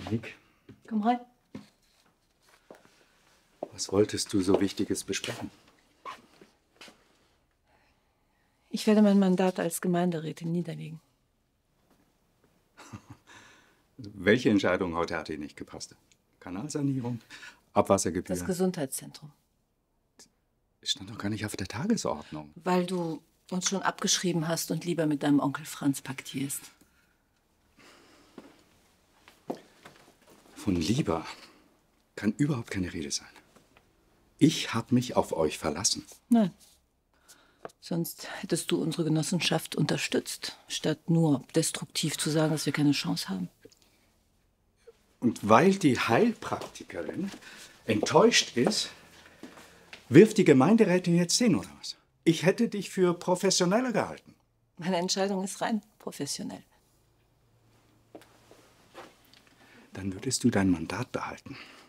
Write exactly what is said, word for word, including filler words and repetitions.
Monique. Komm rein. Was wolltest du so Wichtiges besprechen? Ich werde mein Mandat als Gemeinderätin niederlegen. Welche Entscheidung heute hat dir nicht gepasst? Kanalsanierung? Abwassergebühr? Das Gesundheitszentrum. Stand doch gar nicht auf der Tagesordnung. Weil du uns schon abgeschrieben hast und lieber mit deinem Onkel Franz paktierst. Von lieber kann überhaupt keine Rede sein. Ich habe mich auf euch verlassen. Nein. Sonst hättest du unsere Genossenschaft unterstützt, statt nur destruktiv zu sagen, dass wir keine Chance haben. Und weil die Heilpraktikerin enttäuscht ist, wirft die Gemeinderätin jetzt hin, oder was? Ich hätte dich für professioneller gehalten. Meine Entscheidung ist rein professionell. Dann würdest du dein Mandat behalten.